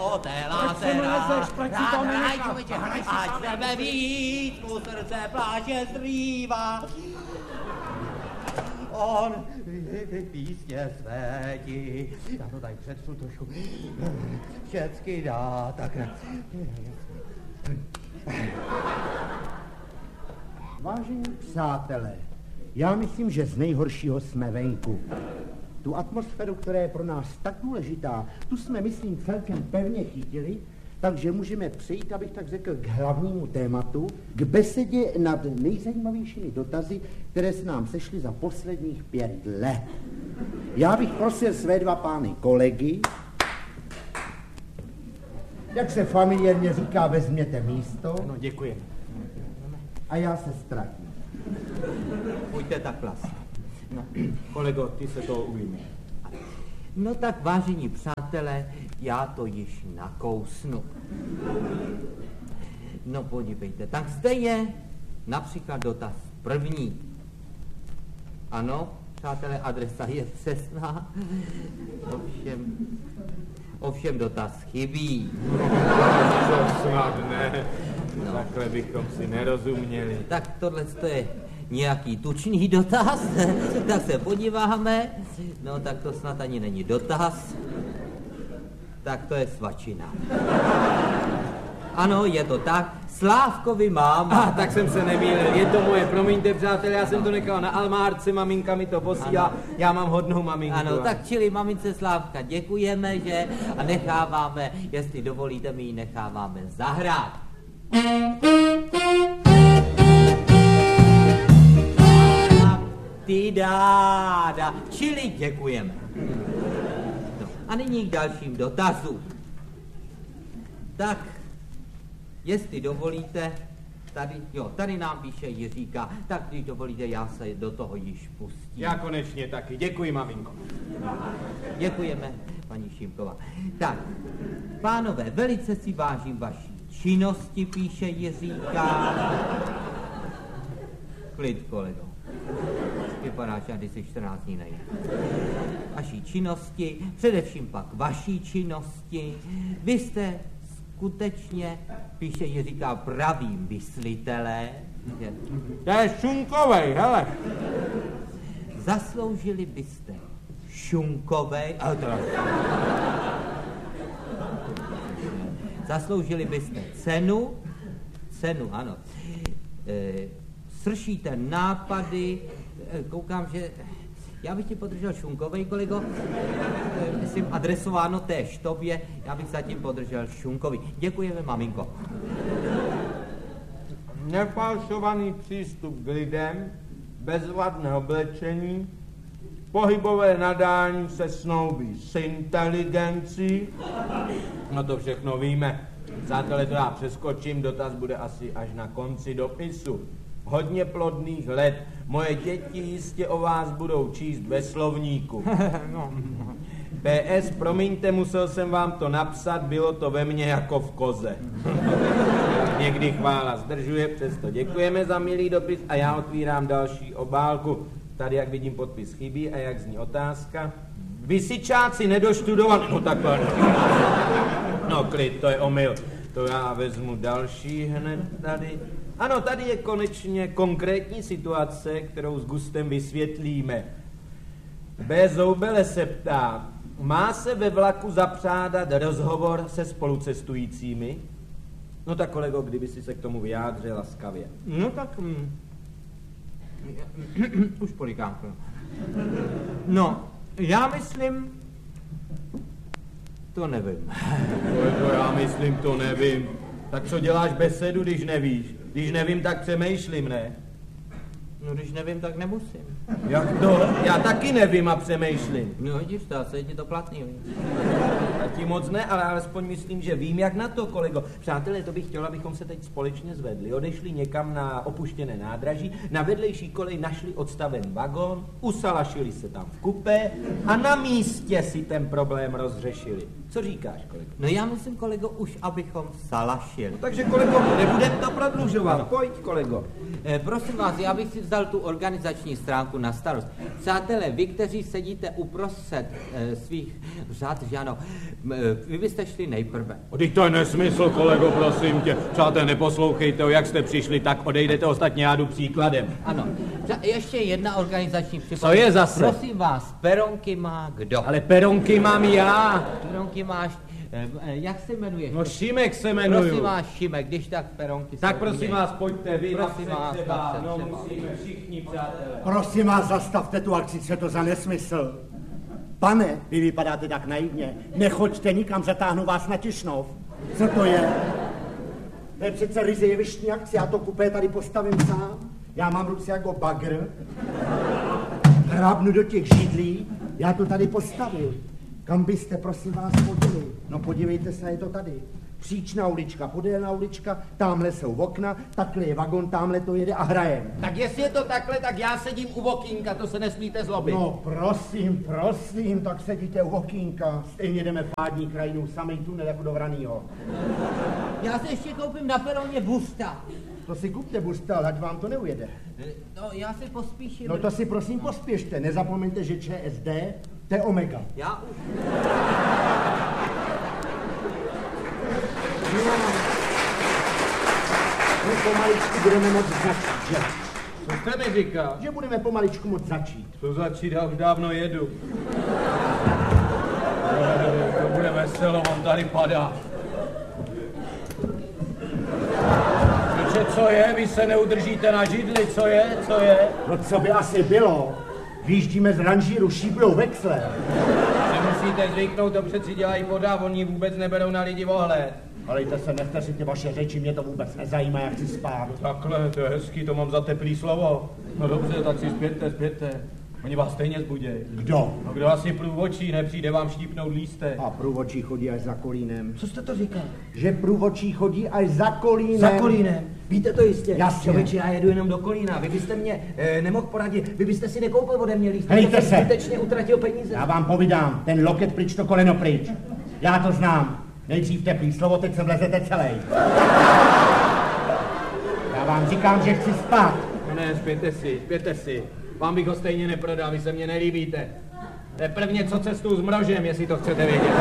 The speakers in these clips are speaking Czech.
o té lásera. Hraj, člověče, ať sebe víc, mu srdce pláče zrývá. On písně světí, já to tady přečtu trošku, všecky dá, tak ne. Vážení přátelé, já myslím, že z nejhoršího jsme venku. Tu atmosféru, která je pro nás tak důležitá, tu jsme, myslím, celkem pevně chytili, takže můžeme přejít, abych tak řekl, k hlavnímu tématu, k besedě nad nejzajímavějšími dotazy, které se nám sešly za posledních 5 let. Já bych prosil své 2 pány kolegy, jak se familiárně říká, vezměte místo. No, děkuji. A já se ztratím. Pojďte tak vlastně. No, kolego, ty se toho ujmi. No tak, vážení přátelé, já to již nakousnu. No podívejte, tak zde je například dotaz první. Ano, přátelé, adresa je přesná, ovšem dotaz chybí. To snad ne, no. Takhle bychom si nerozuměli. Tak tohle je nějaký tučný dotaz, tak se podíváme. No tak to snad ani není dotaz, tak to je svačina. Ano, je to tak, Slávkovi máma. Tak jsem se nemýlil, je to moje, promiňte přátelé, já jsem to nechal na Almárce, maminka mi to posílá, ano. Já mám hodnou maminku. Ano, tak čili mamince Slávka děkujeme, že, a necháváme, jestli dovolíte, my ji necháváme zahrát. Ty dáda, čili děkujeme. No, a nyní k dalším dotazům. Tak, jestli dovolíte, tady nám píše Jiříka, tak když dovolíte, já se do toho již pustím. Já konečně taky, děkuji, maminko. Děkujeme, paní Šimková. Tak, pánové, velice si vážím vaší činnosti, píše Jiříka. Klid, kolego. Vypadáš, že jsi 14 dní nejde. Vaší činnosti, především pak vaší činnosti. Vy jste skutečně, píše Jiříka, pravým myslitelé. To je šunkovej, hele. Zasloužili byste šunkovej, zasloužili byste cenu, ano. Sršíte nápady, koukám, že já bych ti podržel šunkovej, kolego, myslím adresováno též tobě, já bych zatím podržel šunkový. Děkujeme, maminko. Nefalšovaný přístup k lidem, bezvadné oblečení, pohybové nadání se snoubí s inteligencí. No to všechno víme. Přátelé, to já přeskočím, dotaz bude asi až na konci dopisu. Hodně plodných let. Moje děti jistě o vás budou číst ve slovníku. No. PS, promiňte, musel jsem vám to napsat, bylo to ve mně jako v koze. Někdy chvála zdržuje, přesto děkujeme za milý dopis a já otvírám další obálku. Tady, jak vidím, podpis chybí a jak zní otázka. Vysičáci nedoštudovaní. No takhle. No klid, to je omyl. To já vezmu další hned tady. Ano, tady je konečně konkrétní situace, kterou s gustem vysvětlíme. B. Zoubele se ptá, má se ve vlaku zapřádat rozhovor se spolucestujícími? No tak kolego, kdyby si se k tomu vyjádřil laskavě. No tak... už polikám. No, já myslím... To nevím. Já myslím, to nevím. Tak co děláš besedu, když nevíš? Když nevím, tak přemýšlím, ne? No, když nevím, tak nemusím. Jak to? Já taky nevím a přemýšlím. No, vidíš to, asi je ti to platný. Taky moc ne, ale alespoň myslím, že vím, jak na to, kolego. Přátelé, to bych chtěl, abychom se teď společně zvedli. Odešli někam na opuštěné nádraží, na vedlejší kolej našli odstaven vagón, usalašili se tam v kupé a na místě si ten problém rozřešili. Co říkáš, kolego? No já myslím, kolego, už abychom salašili. No, takže, kolego, nebudeme to prodlužovat. Pojď, kolego. Prosím vás, já bych si vzal tu organizační stránku na starost. Přátelé, vy, kteří sedíte uprostřed svých řad, že ano, vy byste šli nejprve. Teď to je nesmysl, kolego, prosím tě. Přátelé, neposlouchejte, jak jste přišli, tak odejdete, ostatně já jdu příkladem. Ano, ještě jedna organizační připomínka. Co je zase? Prosím vás, peronky má kdo? Ale peronky mám já. Peronky máš, jak se jmenuješ? No Šimek se jmenuju. Prosím vás, Šimek, když tak peronky Tak jsou prosím jiné. vás, pojďte vy, Prosím vás, třeba. tak No třeba. musíme všichni, přátelé. Prosím vás, zastavte tu akci, co je to za nesmysl. Pane, vy vypadáte tak naivně. Nechoďte nikam, zatáhnu vás na Tišnov. Co to je? To je přece ryze jevištní akce, já to kupé tady postavím sám. Já mám ruce jako bagr. Hrábnu do těch židlí, já to tady postavil. Kam byste, prosím vás, chodili? No podívejte se, je to tady. Příčná ulička, podélná ulička, tamhle jsou okna, takhle je vagon, tamhle to jede a hrajem. Tak jestli je to takhle, tak já sedím u okýnka, to se nesmíte zlobit. No prosím, tak sedíte u okýnka. Stejně jdeme pádní krajinou, samej tunel jako do Vranýho. Já si ještě koupím na peroně busta. To si kupte, Bustal, ať vám to neujede. No, já si pospíším. No to si prosím pospěšte, nezapomeňte, že ČSD, to je Omega. Já už. My pomaličku budeme moc začít, že? Co jste mi říkal? Že budeme pomaličku moc začít. Co začít, já už dávno jedu. To bude veselo, on tady padá. Víte, co je? Vy se neudržíte na židli, co je? No co by asi bylo? Vyjíždíme z ranžíru, šíplou vexle. Nemusíte zvyknout, to přeci dělají voda, oni vůbec neberou na lidi ohled. Alejte se, nechte si ty vaše řeči, mě to vůbec nezajímá, jak chci spát. Takhle, to je hezký, to mám za teplý slovo. No dobře, tak si spěte. Oni vás stejně zbudějí. Kdo? No kdo asi průvočí, nepřijde vám štípnout lístek. A průvodčí chodí až za Kolínem. Co jste to říkal? Že průvodčí chodí až za Kolínem. Za Kolínem. Víte to jistě. Jasně. Člověče, já jedu jenom do Kolína. Vy byste mě nemohl poradit. Vy byste si nekoupil ode mě lístek. Hejte Já jsem se. zbytečně utratil peníze. Já vám povídám, ten loket pryč, to koleno pryč. Já to znám. Nejdřív teplý slovo, teď se vlezete celý. Já vám říkám, že chci spát. No ne, spěte si. Vám bych ho stejně neprodal, vy se mně nelíbíte. To je prvně co cestu s mrožem, jestli to chcete vědět.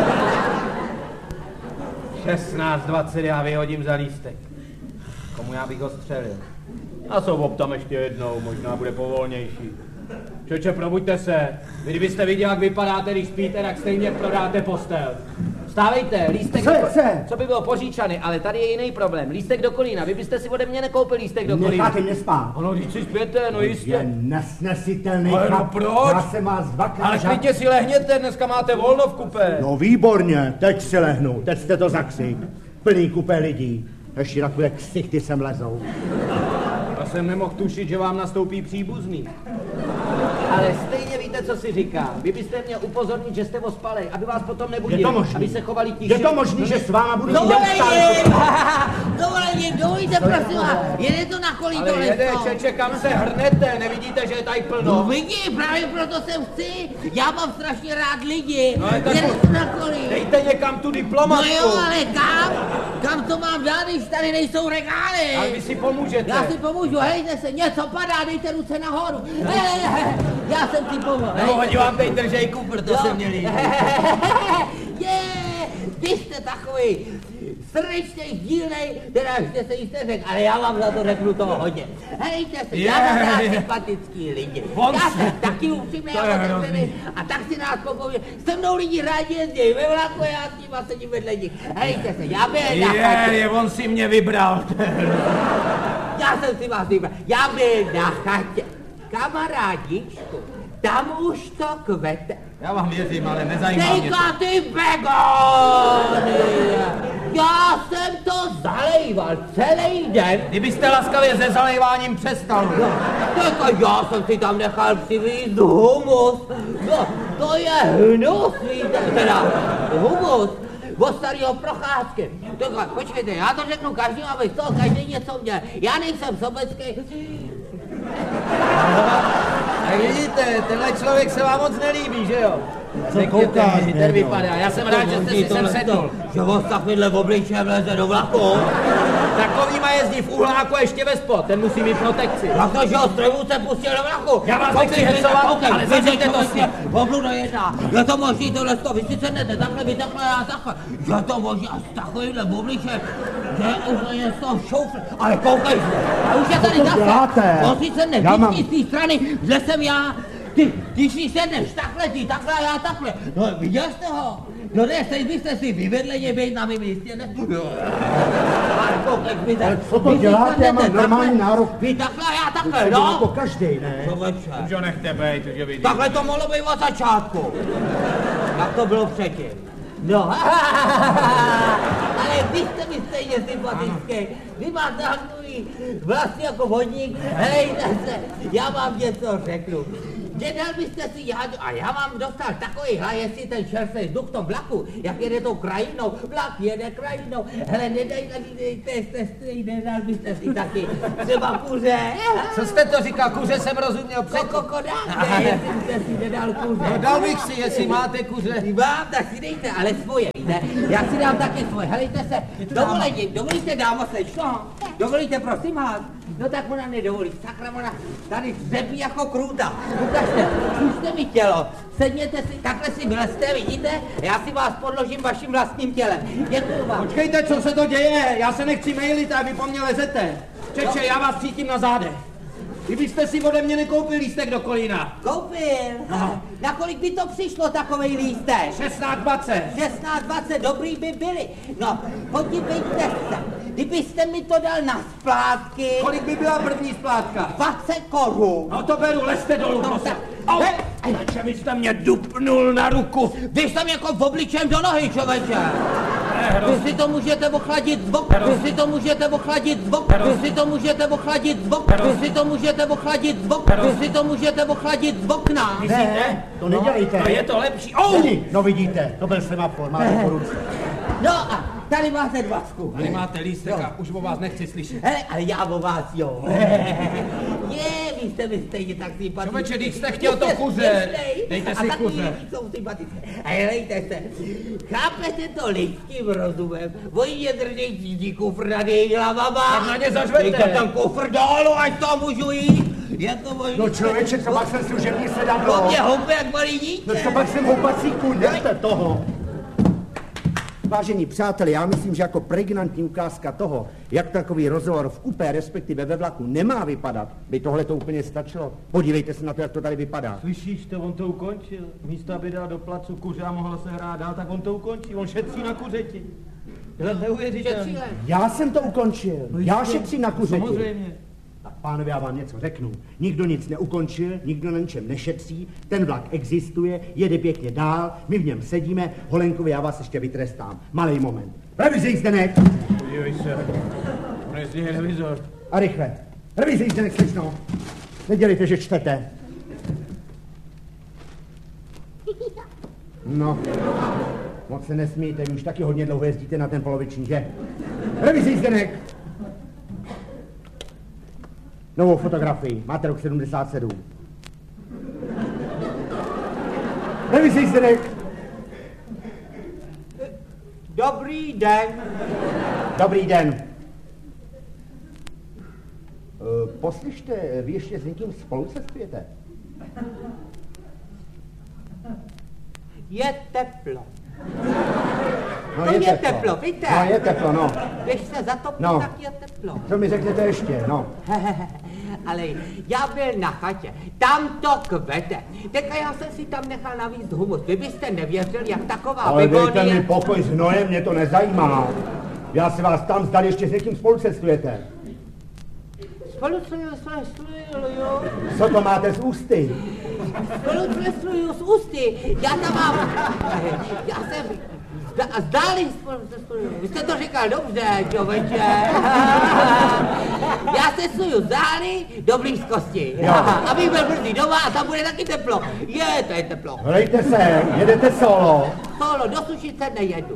16:20 já vyhodím za lístek. Komu já bych ho střelil? A jsou tam ještě jednou, možná bude povolnější. Čeče, probuďte se. Vy kdybyste viděl, jak vypadáte, když spíte, tak stejně prodáte postel. Vstávejte, lístek co by bylo poříčany, ale tady je jiný problém. Lístek do Kolína, vy byste si ode mě nekoupil lístek do Kolína. Necháte mě spát. Ano, když si spěte, no jistě. Je nesnesitelný Ale no chlap. proč? Já jsem vás dvakrát... Ale klidně si lehněte, dneska máte volno v kupé. No výborně, teď si lehnu, teď jste to zaksik. Plný kupé lidí. Ještě takové ksichty sem lezou. Já jsem nemohl tušit, že vám nastoupí příbuzný. Ale stejně víte, co si říká. Vy byste mě upozornit, že jste ospalej, aby vás potom nebudili. Je to možný. Aby se chovali tiše. Je to možný, že s váma budu Dovolení, dovolíte, prosím vás, jede to na kolí Ale tohle jede, sto. Čeče, kam se hrnete? Nevidíte, že je tady No plno? vidí, právě proto sem chci. Já mám strašně rád lidi. No, ale tak Jede to na kolí. Dejte někam tu No diplomatku. jo, ale kam? Kam to mám dát, když tady nejsou regály? Ale vy si pomůžete. Já si pomůžu, hejte se, něco padá, dejte ruce nahoru. Já jsem ti pomohl. No, oni vám teď držej kufr, to se mě líbí. Vy jste takový srdečnej, dílnej, teda ještě se jste řekl, ale já vám za to řeknu toho hodně. Hejte se, já mám rád sympatický lidi. Já jsem taky upřímný a otevřený a tak si nás popověděl. Se mnou lidi rádi jezdí ve vlaku, já s nima sedím vedle nich. Hejte se, já byl na chatě. On si mě vybral. Já jsem si vás vybral. Já byl na chatě. Kamarádičku, tam už to kvete. Já vám věřím, ale nezajímá mě to. Tejka ty begony! Já jsem to zalejval celý den. Kdybyste laskavě se zalejváním přestal. Tak já jsem si tam nechal přivízt humus. No, to je hnus, víte, teda humus. Od starého Procházky. Tak počkejte, já to řeknu každým, aby z toho každý něco měl. Já nejsem sobecký. Tak vidíte, tenhle člověk se vám moc nelíbí, že jo? Co koukáš, ten vypadá, já jsem rád, že jste si sem sedl. Že vás takovýhle obličejem leze do vlaku. Takovýma jezdí v uhláku a ještě ve spod, ten musí mít protekci. Jak to, že ho strojů se pustil do vlaku? Já vás nechci hecovat, ale zařiďte to s ním. Obluda jedna, je to možný tohle to, vy si sednete takhle, vy takhle, já takhle. Je to možný a s takovýmhle obličejem, že je úplně z toho šoufl. Ale koukej se, a už je tady zase. On si sedne vždycky z té strany, že jsem já. Ty si sedneš takhle a já takhle. No viděl jste ho? No ne, teď byste si vyvedleně být na mým místě, ne? Ale co to děláte, já mám normální nárok. Vy takhle a já takhle, no? Jako každej, ne? Už ho nechte bejt, už ho vidím. Takhle to mohlo být od začátku. Jak to bylo předtím. No, ale vy jste mi stejně sympatický. Vy máte takový vlastně jako vodník. Helejte se, já vám něco řeknu. Nedal byste si jádu, a já vám dostal takový hlas, jestli ten čerstvý vzduch v tom vlaku, jak jede tou krajinou, vlak jede krajinou, hele, nedal byste si taky třeba kuře. Co jste to říkal, kuře jsem rozuměl předtím. Kokodáte, jestli byste si nedal kuře. No dal bych si, jestli máte kuře. Mám, tak si dejte, ale svoje, víte, já si dám taky svoje, helejte se, dovolíte dámo slečno, dovolíte prosím vás, no tak ona nedovolí, sakra ona tady řepí jako krůta, ukažte, zkuste mi tělo, sedněte si, takhle si vylezte, vidíte, já si vás podložím vaším vlastním tělem, děkuju vám. Počkejte, co se to děje, já se nechci mailit a vy po mně lezete. Čeče, já vás cítím na zádech. Kdybyste si ode mě nekoupil lístek do Kolína. Koupil? No. Na kolik by to přišlo takovej lístek? 16,20. 16,20, dobrý by byli. No, podívejte se, kdybyste mi to dal na splátky... Kolik by byla první splátka? 20 korun. No to beru, lezte dolů, prosím. Čeče, vy jste mě dupnul na ruku. Vy jste mě jako v obličem do nohy, člověče. Vy si to můžete ochladit z boku, vy si to můžete ochladit z boku, vy si to můžete ochladit z boku, vy si to můžete ochladit z boku, vy si to můžete ochladit z okna. Ne, to nedělejte. No je to lepší. No vidíte, to byl semafor, máte po ruce. No a tady máte 20. Tady máte lístek a už o vás nechci slyšet. Hele, ale já o vás, jo. Vy jste mi stejně tak sympatický. Člověče, když jste chtěl to kuře, dejte si kuře. A jsou sympatické. A helejte se, chápete to lidským rozumem? Oni mě držej cítí kufr nad její hlavama. Tak na ně zařvete. Dejte ten kufr dolů, až to můžu jít. Je to možný. No člověče, co pak jsem služební sedadlo. To mě houpe jak malý dítě. No co pak jsem houpací kůň, nechte toho. Vážení přátelé, já myslím, že jako pregnantní ukázka toho, jak takový rozhovor v kupé, respektive ve vlaku, nemá vypadat, by tohle to úplně stačilo. Podívejte se na to, jak to tady vypadá. Slyšíš to, on to ukončil. Místo, aby dal do placu kuře a mohla se hrát dál, tak on to ukončí. On šetří na kuřeti. To neuvěřitelné. Já jsem to ukončil. Já šetřím na kuřeti. Samozřejmě. Tak pánové, já vám něco řeknu. Nikdo nic neukončil, nikdo na ničem nešetří, ten vlak existuje, jede pěkně dál, my v něm sedíme, Holenkovi, já vás ještě vytrestám. Malej moment. Revize jízdenek! Podívej se, on jezdí televizor. A rychle. Revize jízdenek, slečno. Nedělejte, že čtete. No, moc se nesmíte, vy už taky hodně dlouho jezdíte na ten poloviční, že? Revize jízdenek! Novou fotografii, máte rok 77. Revize jízdenek! Dobrý den. Dobrý den. Poslyšte, vy ještě s někým spolu cestujete? Je teplo. No, to je teplo, víte? No, je teplo, no. Když se zatopí, No. tak je teplo. Co mi řeknete ještě, no? Ale já byl na chatě, tam to kvete. Teďka já jsem si tam nechal navíct humus. Vy byste nevěřil, jak taková Ale dejte begonie... mi pokoj s hnojem, mě to nezajímá. Já se vás tam zdali, ještě s někým spolu cestujete. Spolucestuju, jo. Co to máte z ústy? Spolucestuju s ústy. Já tam mám... Já jsem... Zdáli spolucestuju. Vy jste to říkal dobře, člověče. Já cestuju zdáli do blízkosti. Abych byl brzy doma a tam bude taky teplo. To je teplo. Hlejte se, jedete solo. Solo, do Sušice nejedu.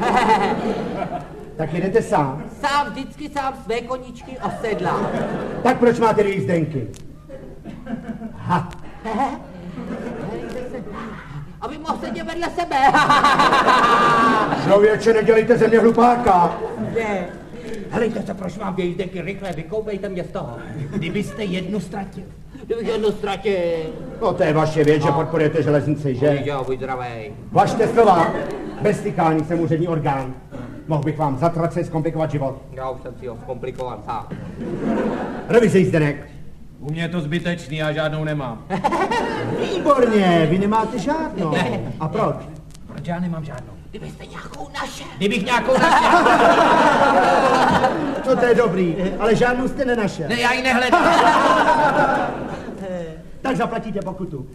Tak jedete sám. Vždycky sám své koníčky osedlám. Tak proč máte jízdenky? Ha. Aby mohl sedě vedle sebe. Člověče, nedělejte ze mě hlupáka. Ne. Helejte se, proč mám jízdenky, rychle, vykoupejte mě z toho. Kdybyste jednu ztratil. Kdybych jednu ztratil. No to je vaše věc, že podporujete železnici, že? Jo, buď zdravej. Važte slova. Bez stykání jsem úřední orgán. Mohl bych vám zatrace zkomplikovat život. Já už jsem si ho zkomplikoval sám. Revize jízdenek. U mě je to zbytečný, já žádnou nemám. Výborně, vy nemáte žádnou. A proč? Proč já nemám žádnou? Kdybyste nějakou našel. Kdybych nějakou našel. To je dobrý, ale žádnou jste nenašel. Ne, já ji nehledám. Tak zaplatíte pokutu.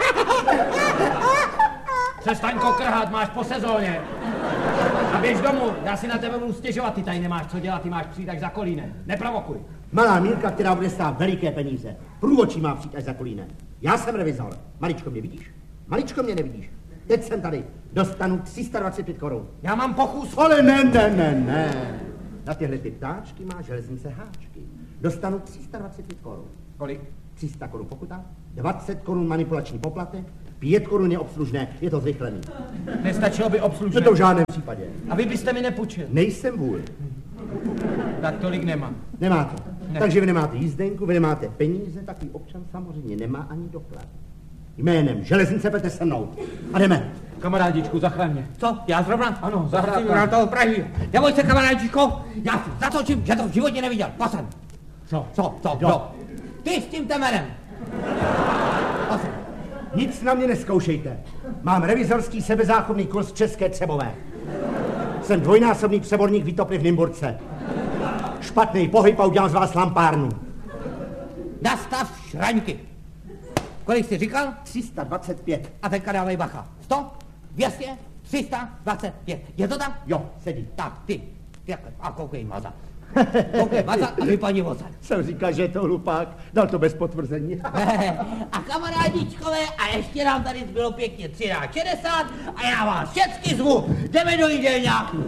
Přestaň kokrhat, máš po sezóně. A běž domů, já si na tebe budu stěžovat, ty tady nemáš co dělat, ty máš přijít až za Kolínem. Neprovokuj. Malá Mírka, která bude stát veliké peníze. Průvočí má přijít až za Kolínem. Já jsem revizor. Maličko mě vidíš? Maličko mě nevidíš. Teď jsem tady. Dostanu 325 korun. Já mám pochůz. Ale ne. Na tyhle ty ptáčky má železnice háčky. Dostanu 325 korun. Kolik? 300 korun pokuta, 20 korun manipulační poplatek, 5 korun je obslužné, je to zrychlený. Nestačilo by obslužné. To v žádném případě. A vy byste mi nepůjčil. Nejsem vůl. Tak tolik nemám. Nemáte. Ne. Takže vy nemáte jízdenku, vy nemáte peníze, takový občan samozřejmě nemá ani doklad. Jménem železnice pojďte se mnou. A jdeme. Kamarádičku, zachraň mě. Co? Já zrovna? Ano, Zahrát zahrádka. toho Prahy. Neboj se, kamarádičko, já si zatočím, že to v životě neviděl. Posem. Co? Ty s tím temerem. Posem. Nic na mě neskoušejte. Mám revizorský sebezáchovný kurz České Třebové. Jsem dvojnásobný přeborník výtopy v Nymburce. Špatný pohyb a udělám z vás lampárnu. Nastav šraňky. Kolik jsi říkal? 325. A teďka dávej bacha. 100, 200, 325. Je to tak? Jo, sedí. Tak, ty takhle. A koukej, maza. Koukej, maza a vypadni voze. Jsem říkal, že je to hlupák. Dal to bez potvrzení. A kamarádičkové, a ještě nám tady zbylo pěkně 3x60 a já vás všechny zvu. Jdeme do jídelňáku.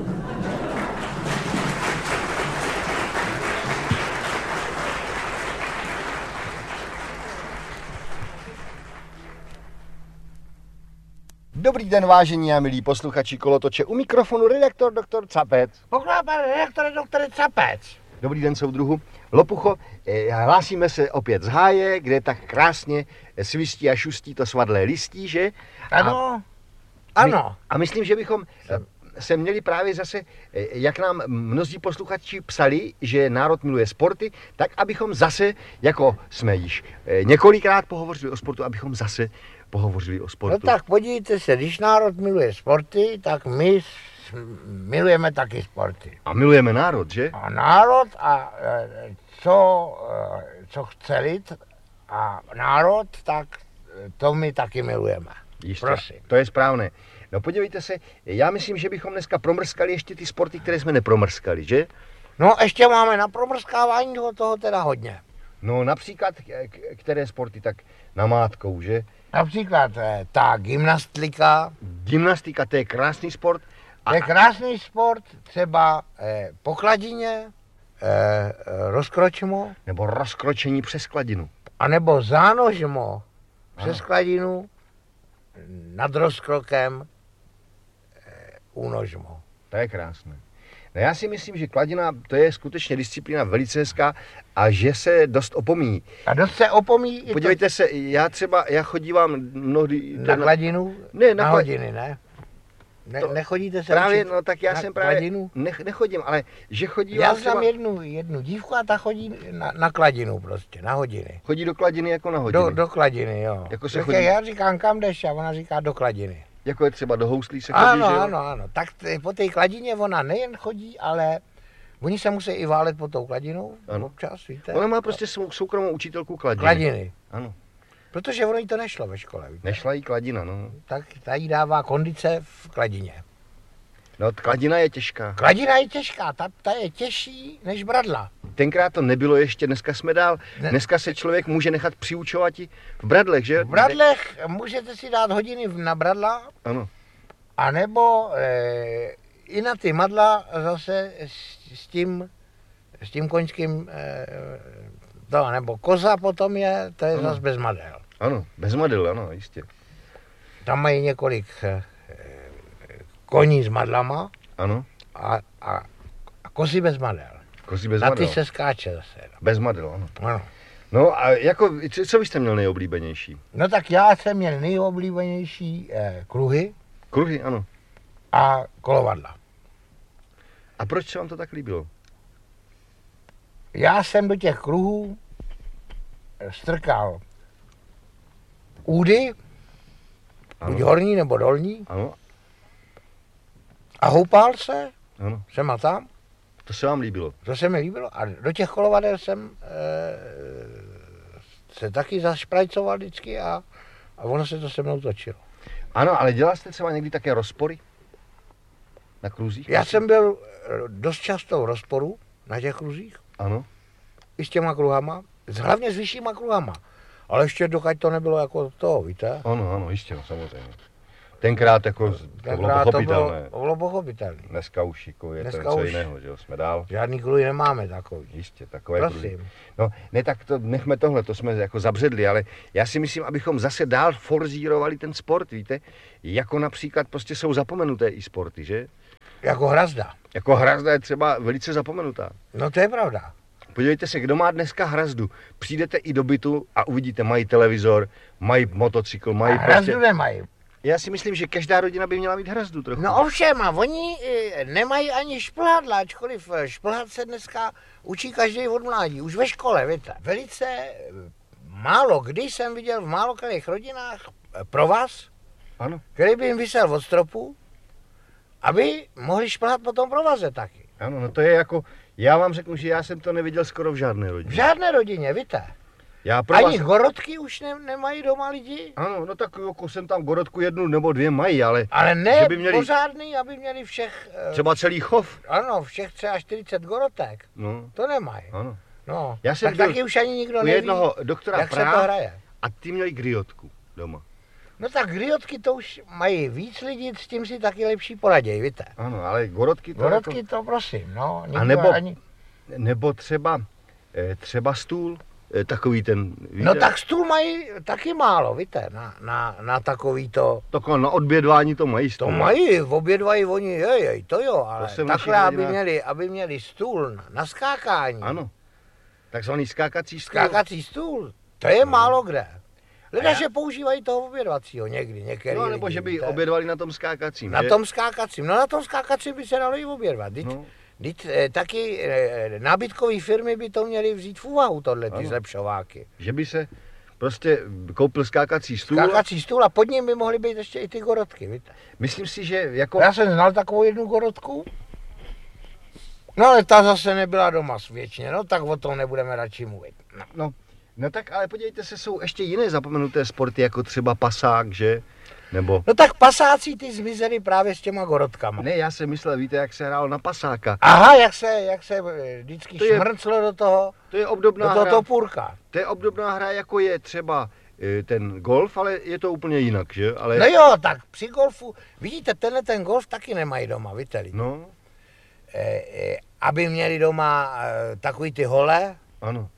Dobrý den, vážení a milí posluchači Kolotoče, u mikrofonu redaktor doktor Capec. Pokládá pan redaktore doktore Capec. Dobrý den, soudruhu. Lopucho, hlásíme se opět z háje, kde tak krásně svistí a šustí to svadlé listí, že? Ano. A myslím, že bychom se měli právě zase, jak nám mnozí posluchači psali, že národ miluje sporty, tak abychom zase, jako jsme již několikrát pohovořili o sportu, abychom zase pohovořili o sportu. No tak podívejte se, když národ miluje sporty, tak my milujeme taky sporty. A milujeme národ, že? A národ a co chce lid a národ, tak to my taky milujeme. Jistě, prosím. to je správné. No podívejte se, já myslím, že bychom dneska promrskali ještě ty sporty, které jsme nepromrskali, že? No ještě máme na promrskávání toho teda hodně. No například, které sporty, tak namátkou, že? Například ta gymnastika. Gymnastika, to je krásný sport. To je krásný sport, třeba po kladině, rozkročmo. Nebo rozkročení přes kladinu. A nebo zánožmo přes kladinu, nad rozkrokem, únožmo. To je krásné. No já si myslím, že kladina, to je skutečně disciplína velice hezká a že se dost opomíjí. A dost se opomíjí i podívejte se, já chodívám mnohdy... Na kladinu? Ne, na hodiny, ne? Nechodíte se právě, učit no tak já na jsem právě... Kladinu? Nechodím, ale že chodívám já třeba... znám jednu dívku a ta chodí na kladinu prostě, na hodiny. Chodí do kladiny jako na hodiny? Do kladiny, jo. Jako se chodí... Já říkám, kam jdeš, a ona říká do kladiny. Jako je třeba do houslí se chodí, že jo? Ano. Tak po té kladině ona nejen chodí, ale oni se musí i válet pod tou kladinou. Ano. Občas, víte. Ona má prostě svou soukromou učitelku kladiny. Kladiny. Ano. Protože ono jí to nešlo ve škole, víte. Nešla jí kladina, no. Tak ta jí dává kondice v kladině. No, kladina je těžká. Kladina je těžká, ta je těžší než bradla. Tenkrát to nebylo ještě, dneska jsme dál. Dneska se člověk může nechat přiučovat i v bradlech, že? V bradlech můžete si dát hodiny na bradla. Ano. A nebo i na ty madla zase s tím koňským, nebo koza potom je, to je zase bez madel. Ano, bez madel, ano, jistě. tam mají několik koní s madlama. Ano. A kozy bez madel. Kozy bez Na madel. ty se skáče zase. Bez madel, ano. Ano. No a jako, co byste měl nejoblíbenější? No tak já jsem měl nejoblíbenější kruhy Kruhy, ano. a kolovadla. A proč se vám to tak líbilo? Já jsem do těch kruhů strkal údy, buď horní nebo dolní, Ano, a houpal se, ano. sem a tam, To se vám líbilo. to se mi líbilo. A do těch kolovadel jsem se taky zašprajcoval vždycky a ono se to se mnou točilo. Ano, ale dělal jste třeba někdy také rozpory? Na kruzích? Já jsem byl dost často v rozporu na těch kruzích, Ano. i s těma kruhama, hlavně s vyššíma kruhama. Ale ještě dokud to nebylo jako to, víte? Ano, jistě, no, samozřejmě. Tenkrát jako to bylo pochopitelné. To bylo pochopitelné. Dneska už jako je to Dneska něco už jiného, že jo, jsme dál. Žádný kruhy nemáme takový. Jistě, takové Prosím. kruhy. No, ne, tak to nechme tohle, to jsme jako zabředli, ale já si myslím, abychom zase dál forzírovali ten sport, víte? Jako například prostě jsou zapomenuté i sporty, že? Jako hrazda. Jako hrazda je třeba velice zapomenutá. No to je pravda. Podívejte se, kdo má dneska hrazdu. Přijdete i do bytu a uvidíte, mají televizor, mají motocykl, mají Hrazdu nemají. Já si myslím, že každá rodina by měla mít hrazdu trochu. No ovšem, a oni nemají ani šplhadla, ačkoliv šplhat se dneska učí každý od mládí, už ve škole, víte. Velice málo kdy jsem viděl v málo kterých rodinách provaz, Ano. který by jim visel od stropu, aby mohli šplhat po tom provaze taky. Ano, no to je jako, já vám řeknu, že já jsem to neviděl skoro v žádné rodině. V žádné rodině, víte. Já pro Ani vás... gorodky už nemají doma lidi. Ano, no tak jako jsem tam gorodku jednu nebo dvě mají, ale ne že by měli pořádný, aby měli všech... třeba celý chov. Ano, všech třeba 40 gorotek. No, To nemají. ano. No, Já jsem tak byl taky už ani nikdo u neví, jednoho doktora jak se to Praha hraje. a ty měli griotku doma. No tak griotky to už mají víc lidí, s tím si taky lepší poraděj, víte. Ano, ale gorodky to Gorodky jako... to prosím, no. A nebo třeba stůl, takový ten, víte? No tak stůl mají taky málo, víte, na takový to. Takhle na odbědvání to mají To stůl. mají, obědvají oni, jej, to jo, ale jsem v takhle, našich aby rodinách- měli stůl na skákání. Ano, takzvaný skákací stůl. Skákací stůl, to je málo kde. Lidé, já- že používají toho obědvacího někdy, některý No, nebo lidi, že by víte. obědvali na tom skákacím, Na že? tom skákacím, no na tom skákacím by se dalo i obědvat. No. Taky nábytkové firmy by to měly vzít v úvahu, tohle ty Ano. zlepšováky. Že by se prostě koupil skákací stůl. Skákací stůl a pod ním by mohly být ještě i ty gorodky, víte. Myslím si, že jako... Já jsem znal takovou jednu gorodku, no ale ta zase nebyla doma věčně, no tak o tom nebudeme radši mluvit. No tak ale podívejte se, jsou ještě jiné zapomenuté sporty, jako třeba pasák, že? Nebo... No tak pasáci ty zmizeli právě s těma gorodkama. Ne, já jsem myslel, víte, jak se hrál na pasáka. Aha, jak se vždycky To je- šmrnclo do toho To je topůrka. To je obdobná hra, jako je třeba ten golf, ale je to úplně jinak, že? Ale... No jo, tak při golfu, vidíte, ten golf taky nemají doma, víte lidi. No, Aby měli doma takový ty hole ano.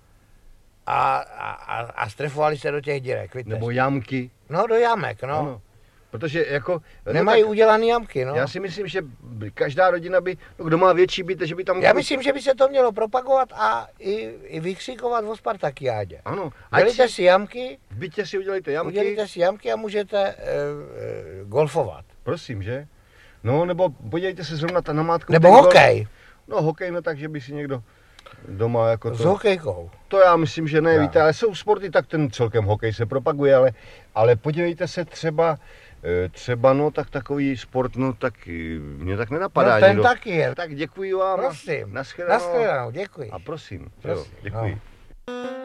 a strefovali se do těch dírek, víte. Nebo jamky. No do jamek, no. Ano. Protože jako... Nemají tak udělaný jamky, no. Já si myslím, že každá rodina by, no, kdo má větší byt, že by tam... Já myslím, že by se to mělo propagovat a i vykřikovat o Spartakiádě. Ano. Udělejte si jamky, V bytě si udělejte jamky. udělejte si jamky a můžete golfovat. Prosím, že? No, nebo podívejte se zrovna na namátku. Nebo hokej. No, hokej, no tak, že by si někdo doma jako S to... hokejkou. To já myslím, že ne, Já. víte, ale jsou sporty, tak ten celkem hokej se propaguje, ale podívejte se třeba, no tak takový sport, no tak mě tak nenapadá. No ten někdo. taky je. Tak děkuji vám. Prosím. Naschledanou. Naschledanou, děkuji. A prosím, Prosím, jo, děkuji. no.